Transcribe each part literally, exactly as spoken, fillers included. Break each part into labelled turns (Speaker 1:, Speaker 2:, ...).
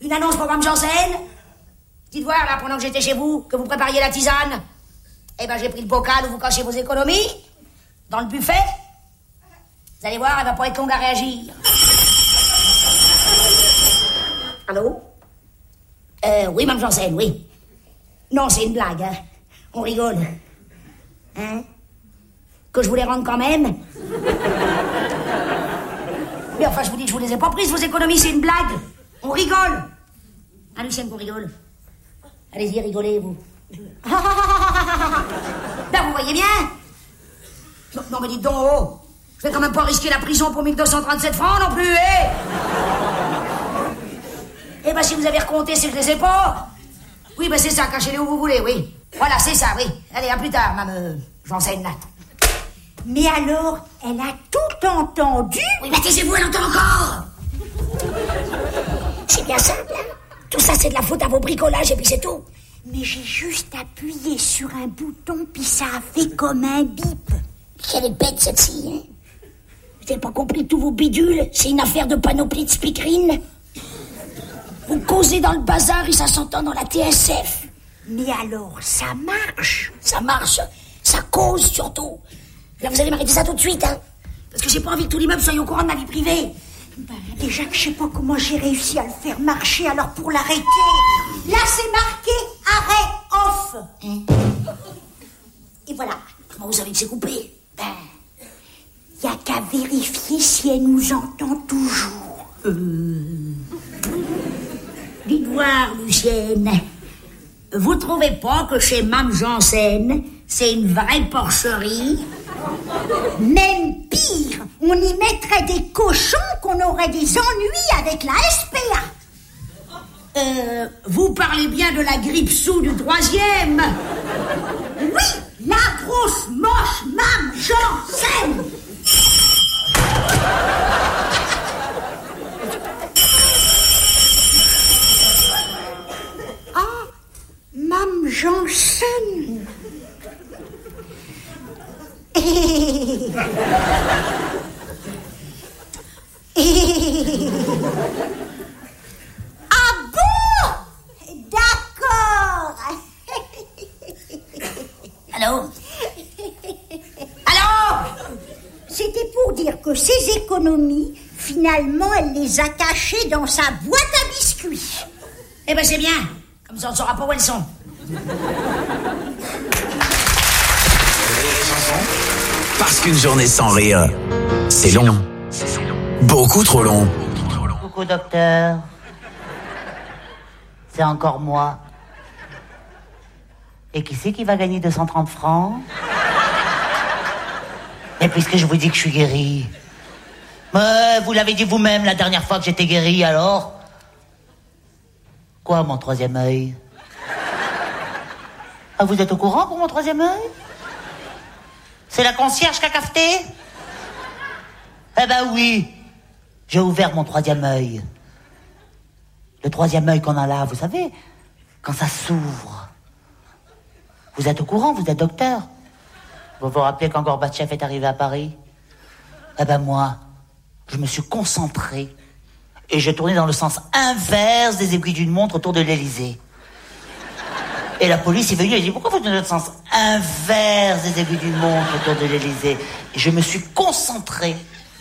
Speaker 1: Une annonce pour Mme Janssen. Dites voir, là, pendant que j'étais chez vous, que vous prépariez la tisane. Eh ben, j'ai pris le bocal où vous cachez vos économies, dans le buffet. Vous allez voir, elle va pas être longue à réagir. Allô? Euh, oui, Mme Janssen, oui. Non, c'est une blague, hein. On rigole. Hein? Que je vous les rende quand même? Mais enfin, je vous dis que je vous les ai pas prises, vos économies, c'est une blague. On rigole. Ah, Lucienne, qu'on rigole. Allez-y, rigolez, vous. Ben, vous voyez bien. Non, non, mais dites donc, oh. Je vais quand même pas risquer la prison pour mille deux cent trente-sept francs non plus, eh? Eh ben, si vous avez recompté, c'est que je les ai pas. Oui, ben c'est ça, cachez-les où vous voulez, oui. Voilà, c'est ça, oui. Allez, à plus tard, Mme euh, Janssen, là.
Speaker 2: Mais alors, elle a tout entendu?
Speaker 1: Oui, mais taisez-vous, elle entend encore. C'est bien simple, hein. Tout ça, c'est de la faute à vos bricolages, et puis c'est tout.
Speaker 2: Mais j'ai juste appuyé sur un bouton, puis ça a fait comme un bip.
Speaker 1: Quelle est bête, celle-ci, hein. Vous n'avez pas compris tous vos bidules? C'est une affaire de panoplie de speakerine. Vous causez dans le bazar et ça s'entend dans la T S F.
Speaker 2: Mais alors, ça marche?
Speaker 1: Ça marche. Ça cause, surtout. Là, vous allez m'arrêter ça tout de suite, hein. Parce que j'ai pas envie que tout l'immeuble soit au courant de ma vie privée.
Speaker 2: Ben, déjà que je sais pas comment j'ai réussi à le faire marcher, alors pour l'arrêter... Là, c'est marqué arrêt off.
Speaker 1: Hein?
Speaker 2: Et voilà.
Speaker 1: Comment vous savez que c'est coupé?
Speaker 2: Ben, y a qu'à vérifier si elle nous entend toujours.
Speaker 1: Euh... Dites voir, Lucienne. Vous trouvez pas que chez Mme Janssen, c'est une vraie porcherie?
Speaker 2: Même pire, on y mettrait des cochons qu'on aurait des ennuis avec la S P A.
Speaker 1: Euh, vous parlez bien de la grippe sous du troisième?
Speaker 2: Oui, la grosse moche Mme Janssen. Ah, Mme Janssen. Ah bon? D'accord.
Speaker 1: Allô? Allô?
Speaker 2: C'était pour dire que ses économies, finalement, elle les a cachées dans sa boîte à biscuits.
Speaker 1: Eh ben c'est bien. Comme ça, on ne saura pas où elles sont.
Speaker 3: Parce qu'une journée sans rire, c'est long. Beaucoup trop long.
Speaker 4: Coucou docteur. C'est encore moi. Et qui c'est qui va gagner deux cent trente francs? Et puisque je vous dis que je suis guéri. Mais vous l'avez dit vous-même la dernière fois que j'étais guéri, alors? Quoi, mon troisième œil? Ah, vous êtes au courant pour mon troisième œil? C'est la concierge qui a cafeté? Eh ben oui, j'ai ouvert mon troisième œil. Le troisième œil qu'on a là, vous savez, quand ça s'ouvre. Vous êtes au courant, vous êtes docteur. Vous vous rappelez quand Gorbatchev est arrivé à Paris? Eh ben moi, je me suis concentré et j'ai tourné dans le sens inverse des aiguilles d'une montre autour de l'Élysée. Et la police est venue et dit, pourquoi vous tournez dans le sens inverse des aiguilles d'une montre autour de l'Élysée? Et je me suis concentré.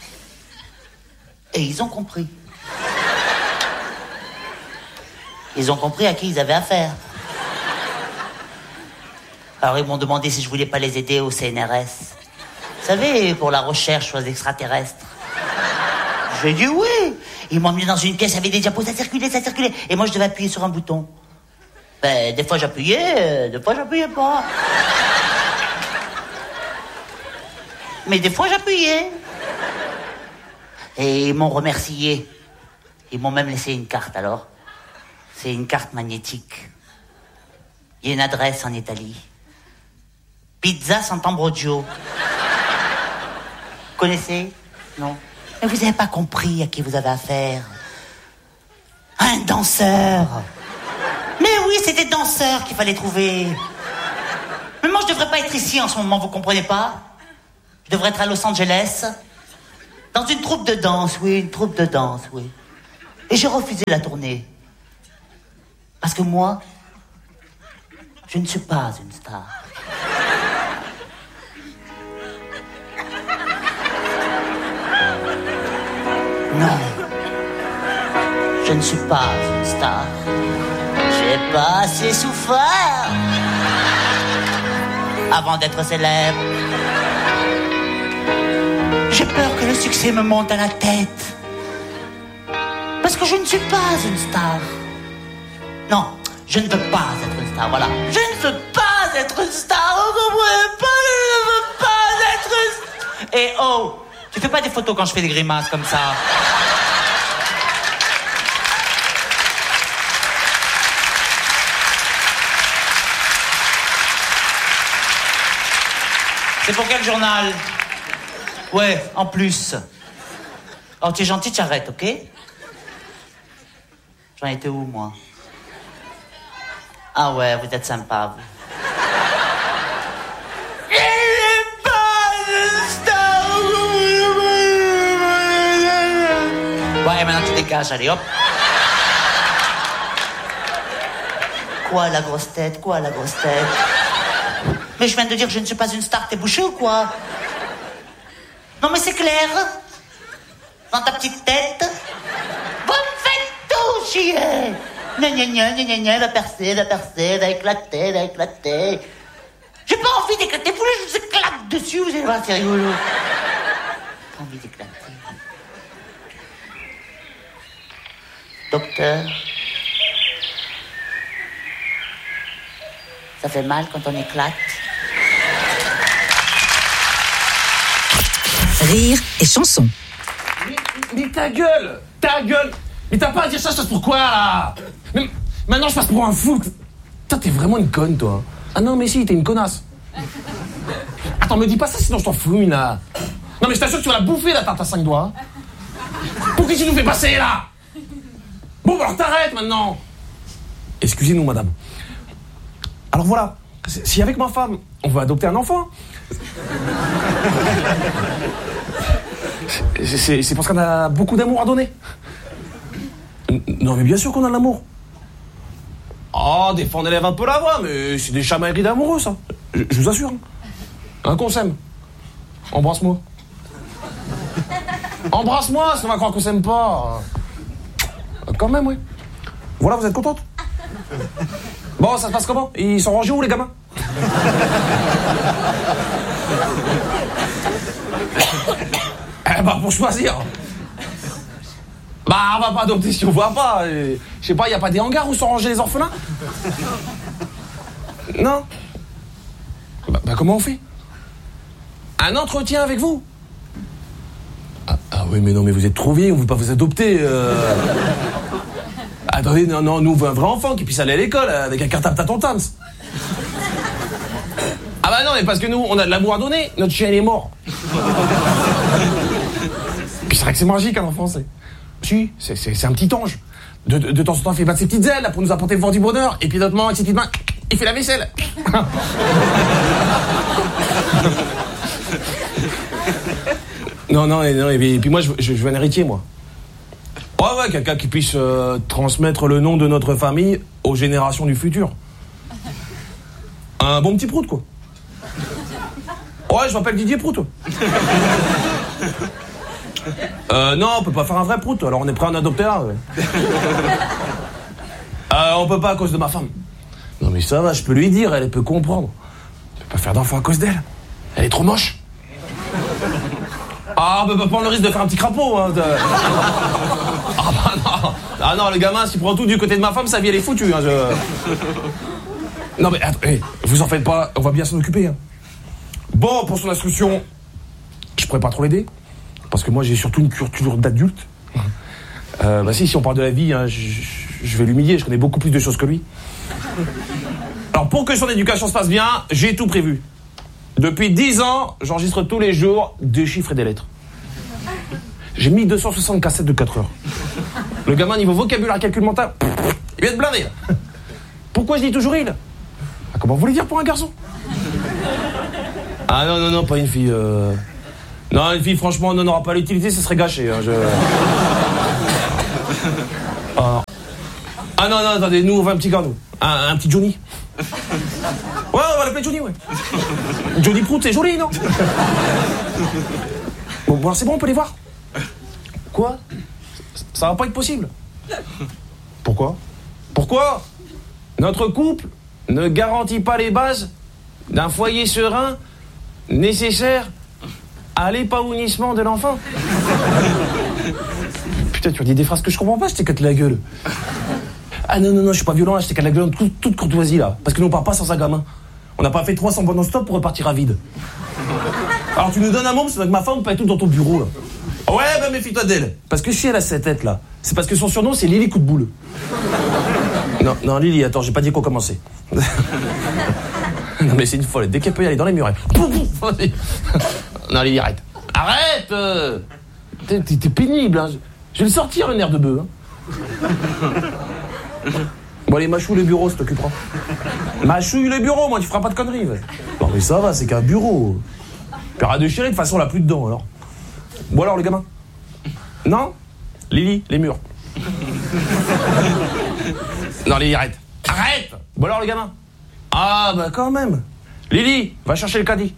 Speaker 4: Et ils ont compris. Ils ont compris à qui ils avaient affaire. Alors ils m'ont demandé si je voulais pas les aider au C N R S. Vous savez, pour la recherche sur les extraterrestres. J'ai dit oui. Ils m'ont mis dans une pièce avec des diapos, ça circulait, ça circulait. Et moi je devais appuyer sur un bouton. Ben, des fois j'appuyais, des fois j'appuyais pas. Mais des fois j'appuyais. Et ils m'ont remercié. Ils m'ont même laissé une carte alors. C'est une carte magnétique. Il y a une adresse en Italie. Pizza Sant'Ambrogio. Vous connaissez? Non. Mais vous n'avez pas compris à qui vous avez affaire. Un danseur. Mais oui, c'était danseur qu'il fallait trouver. Mais moi, je devrais pas être ici en ce moment, vous comprenez pas? Je devrais être à Los Angeles. Dans une troupe de danse, oui, une troupe de danse, oui. Et j'ai refusé la tournée. Parce que moi, je ne suis pas une star. Non, je ne suis pas une star. J'ai pas assez souffert avant d'être célèbre. J'ai peur que le succès me monte à la tête. Parce que je ne suis pas une star. Non, je ne veux pas être une star, voilà. Je ne veux pas être une star, vous comprenez pas, je ne veux pas être une star. Et oh, tu fais pas des photos quand je fais des grimaces comme ça. C'est pour quel journal? Ouais, en plus. Oh, tu es gentil, tu arrêtes, ok? J'en étais où, moi? Ah ouais, vous êtes sympa, vous. Ouais, maintenant tu dégages, allez, hop. Quoi, la grosse tête? Quoi, la grosse tête? Mais je viens de dire que je ne suis pas une star, t'es bouché ou quoi? Non mais c'est clair. Dans ta petite tête. Vous me faites tout chier. Gna gna gna gna gna gna, va percer, va percer, va éclater, va éclater. J'ai pas envie d'éclater, vous voulez que je vous éclate dessus, vous allez voir, c'est rigolo. Pas envie d'éclater. Docteur. Ça fait mal quand on éclate.
Speaker 3: Rire et chanson.
Speaker 5: Mais, mais ta gueule, ta gueule. Mais t'as pas à dire ça, je passe pour quoi là? Mais maintenant je passe pour un fou. Putain, t'es vraiment une conne toi. Ah non mais si, t'es une connasse. Attends, me dis pas ça sinon je t'en fous, Mina. Non mais je t'assure que tu vas la bouffer la tarte à cinq doigts. Pour qui tu nous fais passer là? Bon bah alors t'arrêtes maintenant. Excusez-nous madame. Alors voilà, si avec ma femme on veut adopter un enfant, c'est, c'est parce qu'on a beaucoup d'amour à donner. Non mais bien sûr qu'on a de l'amour. Oh, des fois on élève un peu la voix, mais c'est des chamailleries d'amoureux ça. Je, je vous assure. Un qu'on s'aime. Embrasse-moi. Embrasse-moi, sinon on va croire qu'on s'aime pas. Quand même, oui. Voilà, vous êtes contente? Bon, ça se passe comment? Ils sont rangés où, les gamins? Eh bah, pour choisir. Bah, on va pas adopter si on voit pas. Je sais pas, y a pas des hangars où sont rangés les orphelins? Non? Bah, bah, comment on fait? Un entretien avec vous? Ah, ah oui, mais non, mais vous êtes trop vieille, on veut pas vous adopter. Euh... Attendez, non, non, nous, on veut un vrai enfant qui puisse aller à l'école avec un cartable Tatontans. Ah bah non, mais parce que nous, on a de l'amour à donner, notre chien, il est mort. Puis c'est vrai que c'est magique, un enfant, c'est... Si, c'est, c'est, c'est un petit ange. De, de, de temps en temps, il fait battre ses petites ailes là, pour nous apporter le vent du bonheur, et puis d'autres moments, avec ses petites mains, il fait la vaisselle. Non, non, et, non, et puis, et puis moi, je, je, je veux un héritier, moi. Ouais, ouais, quelqu'un qui puisse euh, transmettre le nom de notre famille aux générations du futur. Un bon petit prout, quoi. Ouais, je m'appelle Didier Prout. Euh, non, on peut pas faire un vrai prout, alors on est prêt à en adopter un. Ouais. Euh, on peut pas à cause de ma femme. Non mais ça va, je peux lui dire, elle peut comprendre. Je peux pas faire d'enfant à cause d'elle. Elle est trop moche. Ah, on peut pas prendre le risque de faire un petit crapaud, hein. De... Ah bah non. Ah non, le gamin, s'il prend tout du côté de ma femme, sa vie elle est foutue, hein. Je... Non mais attends, hey, vous en faites pas, on va bien s'en occuper, hein. Bon, pour son instruction, je pourrais pas trop l'aider. Parce que moi, j'ai surtout une culture d'adulte. Euh, bah si, si on parle de la vie, hein, je, je vais l'humilier, je connais beaucoup plus de choses que lui. Alors, pour que son éducation se passe bien, j'ai tout prévu. Depuis dix ans, j'enregistre tous les jours des chiffres et des lettres. J'ai mis deux cent soixante cassettes de quatre heures. Le gamin, niveau vocabulaire, calcul mental, il vient de blindé, là. Pourquoi je dis toujours il? Ah, comment vous voulez dire pour un garçon? Ah non, non, non, pas une fille... Euh... Non, une fille, franchement, on n'en aura pas l'utilité, ça serait gâché. Hein, je... ah. Ah non, non, attendez, nous on va un petit gars, nous. Un, un petit Johnny. Ouais, on va l'appeler Johnny, ouais. Johnny Prout, c'est joli, non? Bon, bon, c'est bon, on peut les voir. Quoi? Ça va pas être possible. Pourquoi? Pourquoi? Notre couple ne garantit pas les bases d'un foyer serein nécessaire à l'épanouissement de l'enfant. Putain, tu as dit des phrases que je comprends pas, je t'éclate la gueule. Ah non, non, non, je suis pas violent, là, je t'éclate la gueule en toute, toute courtoisie, là. Parce que nous, on part pas sans un gamin. On n'a pas fait trois cents bonnes non-stop pour repartir à vide. Alors tu nous donnes un mot, c'est que ma femme peut être tout dans ton bureau, là. Ouais, bah méfie-toi d'elle. Parce que si elle a cette tête, là, c'est parce que son surnom, c'est Lily Coup de Boule. Non, non, Lily, attends, j'ai pas dit qu'on commençait. Non, mais c'est une folle, dès qu'elle peut y aller dans les murailles. Non, Lily, arrête. Arrête euh... T'es, t'es pénible, hein. Je vais le sortir, le nerf de bœuf. Hein. Bon, allez, mâchouille le bureau, ça t'occupera. Mâchouille le bureau, moi, tu feras pas de conneries. Ouais. Non, mais ça va, c'est qu'un bureau. Puis rien de chier, de toute façon, on l'a plus dedans, alors. Bon, alors, le gamin? Non? Lily, les murs. Non, Lily, arrête. Arrête! Bon, alors, le gamin? Ah, bah, quand même. Lily, va chercher le caddie.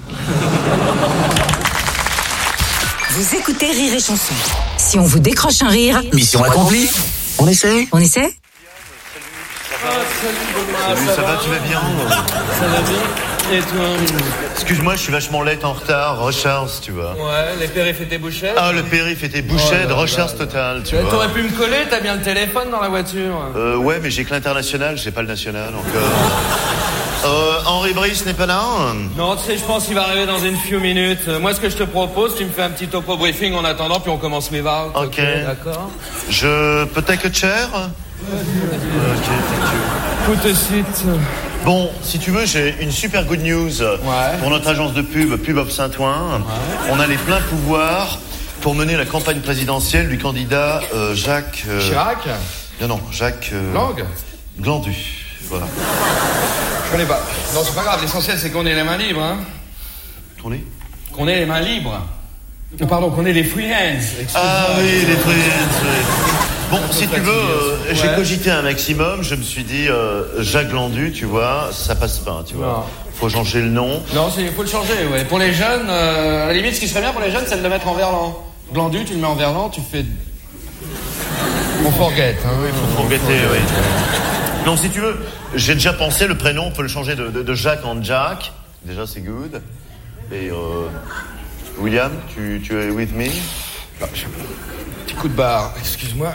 Speaker 6: Vous écoutez Rire et Chanson. Si on vous décroche un rire...
Speaker 3: Mission accomplie. On essaie?
Speaker 6: On essaie?
Speaker 7: Ah, salut, salut, ça va, tu vas bien? Ça va bien. Et toi?
Speaker 8: Excuse-moi, je suis vachement late en retard, recharge, tu vois.
Speaker 7: Ouais, les périphes étaient bouchés.
Speaker 8: Ah, le périph était bouché,
Speaker 7: oh,
Speaker 8: de recharge totale, tu
Speaker 7: ouais,
Speaker 8: vois.
Speaker 7: T'aurais pu me coller, t'as bien le téléphone dans la voiture.
Speaker 8: Euh, ouais, mais j'ai que l'international, j'ai pas le national, encore. Euh, Henri Brice n'est pas là?
Speaker 7: Non, tu sais, je pense qu'il va arriver dans une few minutes. Moi, ce que je te propose, tu me fais un petit topo briefing en attendant, puis on commence mes varts.
Speaker 8: Ok.
Speaker 7: Okay, d'accord.
Speaker 8: Je peux take a chair? Ok, thank you.
Speaker 7: Tout de suite.
Speaker 8: Bon, si tu veux, j'ai une super good news
Speaker 7: ouais.
Speaker 8: pour notre agence de pub, Pub of Saint-Ouen. Ouais. On a les pleins pouvoirs pour mener la campagne présidentielle du candidat euh, Jacques... Euh...
Speaker 7: Chirac?
Speaker 8: Non, non, Jacques... Euh...
Speaker 7: Lang?
Speaker 8: Glandu, voilà.
Speaker 7: Je connais pas. Non, c'est pas grave, l'essentiel c'est qu'on ait les mains libres, hein.
Speaker 8: Qu'on ait
Speaker 7: Qu'on ait les mains libres. Non, pardon, qu'on ait les free hands.
Speaker 8: Ah oui, les free hands, oui. Bon, si tu veux, euh, ouais. j'ai cogité un maximum, je me suis dit, euh, Jacques Glandu, tu vois, ça passe pas, tu vois. Non. Faut changer le nom.
Speaker 7: Non, il faut le changer, ouais. Pour les jeunes, euh, à la limite, ce qui serait bien pour les jeunes, c'est de le mettre en verlan. Glandu, tu le mets en verlan, tu fais... On forget, hein.
Speaker 8: Oui, faut forgetter, oui. Non, si tu veux, j'ai déjà pensé, le prénom, on peut le changer de, de, de Jacques en Jack. Déjà, c'est good. Et, euh, William, tu, tu es with me?
Speaker 7: Ah, je... Petit coup de barre, excuse-moi.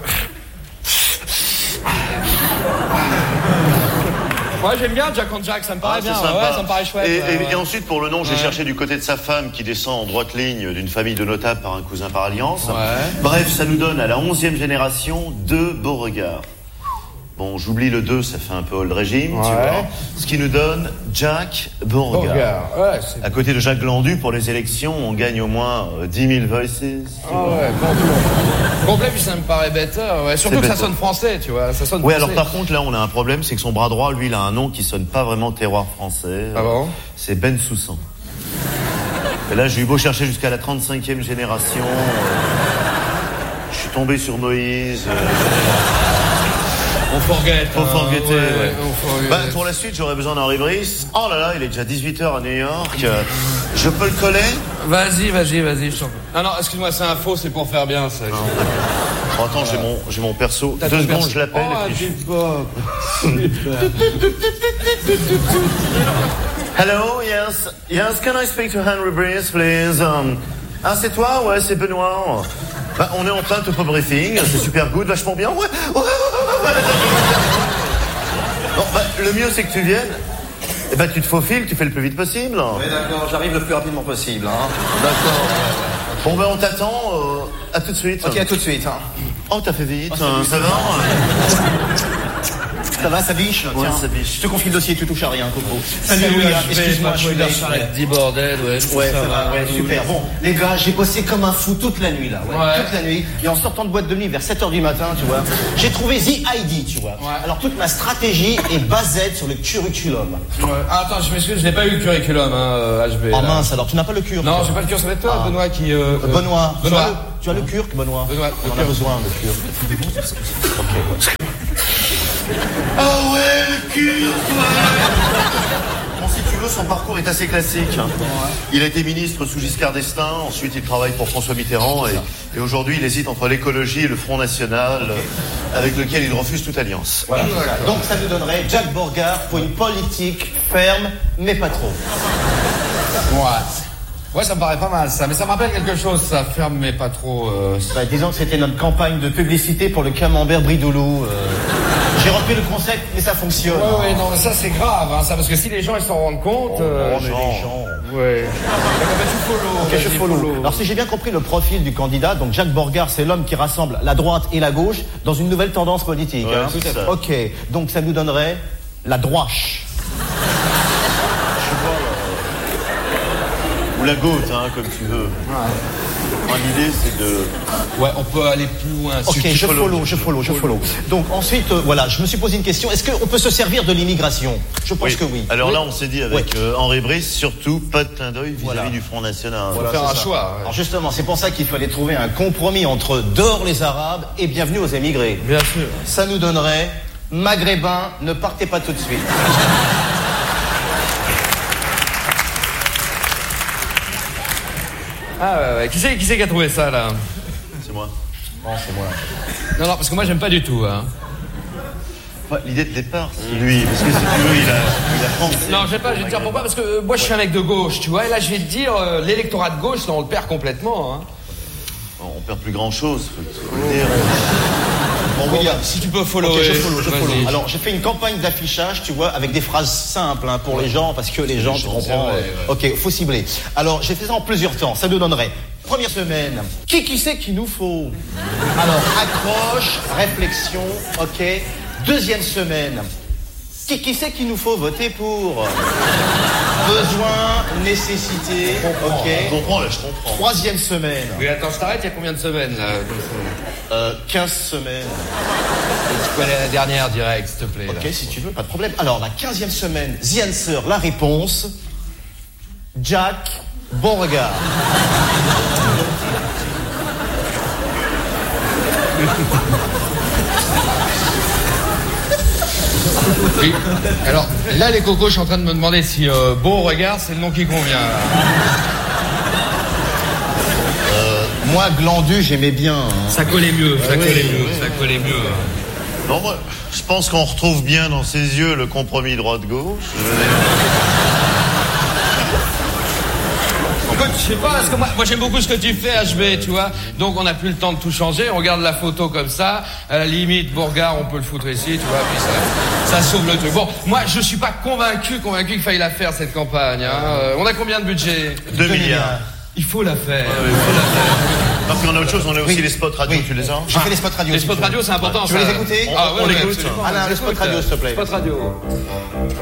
Speaker 7: Ouais, j'aime bien Jack and Jack, ça me paraît ah, bien. Sympa. Ouais, ça me paraît chouette.
Speaker 8: Et,
Speaker 7: ouais,
Speaker 8: et,
Speaker 7: ouais.
Speaker 8: et ensuite, pour le nom, j'ai
Speaker 7: ouais. cherché
Speaker 8: du côté de sa femme qui descend en droite ligne d'une famille de notables par un cousin par alliance.
Speaker 7: Ouais.
Speaker 8: Bref, ça nous donne à la onzième génération deux beaux regards. Bon, j'oublie le deux, ça fait un peu old régime, ouais. tu vois. Ce qui nous donne Jack Beauregard.
Speaker 7: Ouais,
Speaker 8: à côté de Jacques Glandu, pour les élections, on gagne au moins euh, dix mille voices.
Speaker 7: Ah ouais, complet. Complet, puis ça me paraît better. Ouais. Surtout que better. Ça sonne français, tu vois. Ça sonne
Speaker 8: oui,
Speaker 7: français.
Speaker 8: Alors par contre, là, on a un problème, c'est que son bras droit, lui, il a un nom qui sonne pas vraiment terroir français.
Speaker 7: Ah bon?
Speaker 8: C'est Ben Soussan. Et là, j'ai eu beau chercher jusqu'à la trente-cinquième génération. Euh, je suis tombé sur Moïse. Euh,
Speaker 7: On forget.
Speaker 8: Faut forgetter,
Speaker 7: ouais,
Speaker 8: ouais.
Speaker 7: On forget.
Speaker 8: Bah, pour la suite, j'aurais besoin d'Henri Brice. Oh là là, il est déjà dix-huit heures à New York. Je peux le coller?
Speaker 7: Vas-y, vas-y, vas-y, je t'en prie. Ah non, excuse-moi, c'est un faux, c'est pour faire bien, ça.
Speaker 8: Non, oh, attends, j'ai mon, j'ai mon perso. T'as Deux secondes, perso. Je l'appelle.
Speaker 7: Oh,
Speaker 8: et puis
Speaker 7: je...
Speaker 8: Hello, yes. Yes, can I speak to Henry Brice, please? Um, ah, c'est toi? Ouais, c'est Benoît. Bah, on est en plein topo briefing, c'est super good, vachement bien. Ouais, ouais, ouais, ouais. Bon, bah, le mieux, c'est que tu viennes. Et bah, tu te faufiles, tu fais le plus vite possible.
Speaker 9: Oui, d'accord, j'arrive le plus rapidement possible. Hein.
Speaker 8: D'accord. Bon, bah, on t'attend. Euh, à tout de suite.
Speaker 9: Ok, à tout de suite. Hein.
Speaker 8: Oh, t'as fait vite.
Speaker 9: Oh,
Speaker 8: hein, ça va?
Speaker 9: Ça va, ça biche?
Speaker 8: Ouais, ça biche.
Speaker 9: Je te confie le dossier, tu touches à rien, Coco.
Speaker 7: Salut,
Speaker 9: Salut,
Speaker 7: William.
Speaker 9: Excuse-moi, je suis là.
Speaker 7: dix bordel, ouais.
Speaker 9: Ouais, ça, ça va, ouais, super. Bon, les gars, j'ai bossé comme un fou toute la nuit, là. Ouais, ouais. Toute la nuit. Et en sortant de boîte de nuit vers sept heures du matin, tu vois, j'ai trouvé The I D, tu vois. Ouais. Alors, toute ma stratégie est basée sur le curriculum.
Speaker 7: Ouais. Ah, attends, je m'excuse, je n'ai pas eu le curriculum, hein, H B.
Speaker 9: Oh mince, alors tu n'as pas le cure?
Speaker 7: Non, j'ai pas le cure, ça va être toi, ah. Benoît, qui... Euh,
Speaker 9: Benoît.
Speaker 7: Benoît.
Speaker 9: Tu as le, tu as le cure, Benoît?
Speaker 7: Benoît.
Speaker 9: On en a besoin, le cure. Ok.
Speaker 8: Ah ouais, le cul, ouais. Bon, si tu veux, son parcours est assez classique. Hein. Il a été ministre sous Giscard d'Estaing, ensuite il travaille pour François Mitterrand, et, et aujourd'hui il hésite entre l'écologie et le Front National, euh, avec lequel il refuse toute alliance.
Speaker 9: Voilà. Donc ça nous donnerait Jacques Borgard pour une politique ferme, mais pas trop.
Speaker 7: Ouais. Ouais, ça me paraît pas mal ça, mais ça me rappelle quelque chose, ça ferme mais pas trop. Euh...
Speaker 9: Bah, disons que c'était notre campagne de publicité pour le camembert Bridoulou. Euh... J'ai repris le concept, mais ça fonctionne.
Speaker 7: Ouais, ouais, non, mais ça c'est grave, hein, ça, parce que si les gens ils s'en rendent compte.
Speaker 9: Oh,
Speaker 7: euh,
Speaker 9: mais les gens.
Speaker 7: Ouais. D'accord, bah, tu follow.
Speaker 9: Ok, je follow. follow. Alors si j'ai bien compris le profil du candidat, donc Jacques Borgard, c'est l'homme qui rassemble la droite et la gauche dans une nouvelle tendance politique.
Speaker 8: Ouais,
Speaker 9: hein.
Speaker 8: tout à fait.
Speaker 9: Ok, donc ça nous donnerait la droiche.
Speaker 8: Ou la goutte, hein, comme tu veux. Ouais. L'idée, c'est de...
Speaker 7: Ouais, on peut aller plus loin.
Speaker 9: Ok,
Speaker 7: Si
Speaker 9: je
Speaker 7: follow,
Speaker 9: follow, je follow, je follow. Donc ensuite, euh, voilà, je me suis posé une question. Est-ce qu'on peut se servir de l'immigration? Je pense
Speaker 8: oui.
Speaker 9: que oui.
Speaker 8: Alors
Speaker 9: oui.
Speaker 8: là, on s'est dit avec
Speaker 9: Ouais.
Speaker 8: euh, Henri Brice, surtout, pas de clin d'œil vis-à-vis
Speaker 9: Voilà.
Speaker 8: du Front National.
Speaker 9: Voilà,
Speaker 7: faire
Speaker 9: c'est
Speaker 7: un
Speaker 9: ça.
Speaker 7: choix, ouais.
Speaker 9: Alors justement, c'est pour ça qu'il fallait trouver un compromis entre dehors les Arabes et bienvenue aux émigrés.
Speaker 7: Bien sûr.
Speaker 9: Ça nous donnerait Maghrébins, ne partez pas tout de suite.
Speaker 7: Ah ouais, ouais. Qui c'est qui, c'est qui a trouvé ça là?
Speaker 8: C'est moi.
Speaker 9: Bon, c'est moi.
Speaker 7: Non, non, parce que moi j'aime pas du tout. Hein.
Speaker 8: Ouais, l'idée de départ, c'est lui. Parce que si tu veux, il a, il a pensé.
Speaker 7: Non, je sais pas, je vais te dire pourquoi, parce que euh, moi je suis un mec de gauche, tu vois, et là je vais te dire, euh, l'électorat de gauche, là on le perd complètement. Hein.
Speaker 8: Bon, on perd plus grand-chose, faut, faut le dire.
Speaker 9: Bon, William,
Speaker 7: Si tu peux follow.
Speaker 9: ok, je follow, je
Speaker 7: vas-y.
Speaker 9: follow. Alors, j'ai fait une campagne d'affichage, tu vois, avec des phrases simples hein, pour les gens, parce que les gens, tu comprends.
Speaker 7: vrai,
Speaker 9: euh, Ok, faut cibler. Alors, j'ai fait ça en plusieurs temps. Ça nous donnerait. Première semaine, qui qui c'est qu'il nous faut? Alors, accroche, réflexion, ok. Deuxième semaine, qui qui c'est qu'il nous faut voter pour? Besoin, nécessité, ok.
Speaker 8: Je comprends, là, je comprends.
Speaker 9: Troisième semaine,
Speaker 7: Oui, attends, je t'arrête, il y a combien de semaines là
Speaker 9: euh, quinze semaines.
Speaker 7: Tu peux aller à la dernière direct, s'il te plaît. là.
Speaker 9: Ok, si tu veux, pas de problème. Alors, la quinzième semaine, The Answer, la réponse. Jack, bon regard.
Speaker 7: Oui. Alors, là, les cocos, je suis en train de me demander si euh, Beau Regard, c'est le nom qui convient. Là.
Speaker 9: Moi, Glandu, j'aimais bien. hein.
Speaker 7: Ça collait mieux, ça
Speaker 8: oui,
Speaker 7: collait mieux,
Speaker 8: oui,
Speaker 7: ça collait mieux.
Speaker 8: Non, moi, je pense qu'on retrouve bien dans ses yeux le compromis droite-gauche. Je veux dire.
Speaker 7: Écoute, je sais pas, parce que moi, moi j'aime beaucoup ce que tu fais, H B, tu vois. Donc on n'a plus le temps de tout changer, on regarde la photo comme ça, à la limite, Bourgard, on peut le foutre ici, tu vois, puis ça, ça sauve le truc. Bon, moi je suis pas convaincu, convaincu qu'il faille la faire cette campagne. Hein. Euh, on a combien de budget?
Speaker 8: Deux milliards.
Speaker 7: Il faut la faire.
Speaker 8: Ouais, il faut la faire. Non, puis on a autre chose, on a aussi
Speaker 9: Oui.
Speaker 8: les spots radio,
Speaker 9: Oui.
Speaker 8: tu les as?
Speaker 9: J'ai fait les spots radio.
Speaker 7: Les
Speaker 9: si
Speaker 7: spots
Speaker 9: tu veux.
Speaker 7: radio, c'est important.
Speaker 9: Tu veux
Speaker 7: ça.
Speaker 9: les écouter?
Speaker 7: Ah, ouais,
Speaker 8: On
Speaker 7: ouais,
Speaker 8: l'écoute.
Speaker 7: absolument.
Speaker 9: Alain, les spots radio, s'il te plaît.
Speaker 7: Spots radio.